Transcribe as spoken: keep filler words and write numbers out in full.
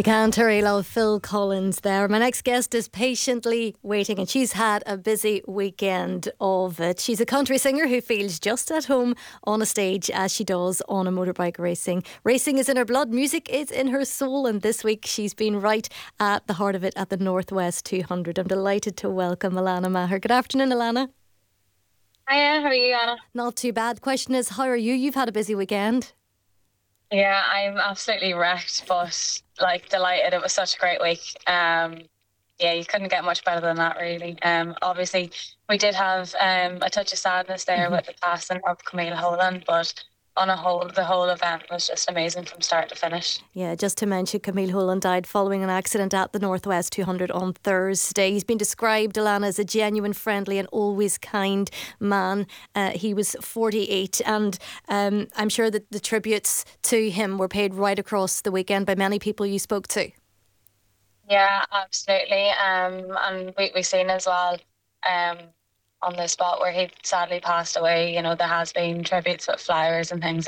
You can't hurry, love. Phil Collins there. My next guest is patiently waiting, and she's had a busy weekend of it. She's a country singer who feels just at home on a stage as she does on a motorbike racing. Racing is in her blood, music is in her soul, and this week she's been right at the heart of it at the Northwest two hundred. I'm delighted to welcome Alana Maher. Good afternoon, Alana. Hiya, how are you, Anna? Not too bad. Question is, how are you? You've had a busy weekend. Yeah, I'm absolutely wrecked, but like delighted. It was such a great week. Um, yeah, you couldn't get much better than that, really. Um, obviously, we did have um a touch of sadness there Mm-hmm. with the passing of Camille Holland, but on a whole, the whole event was just amazing from start to finish. Yeah, just to mention, Camille Holland died following an accident at the Northwest two hundred on Thursday. He's been described, Alana, as a genuine, friendly and always kind man. Uh, he was forty-eight, and um, I'm sure that the tributes to him were paid right across the weekend by many people you spoke to. Yeah, absolutely. Um, and we we seen as well, um, on the spot where he sadly passed away. You know, there has been tributes with flowers and things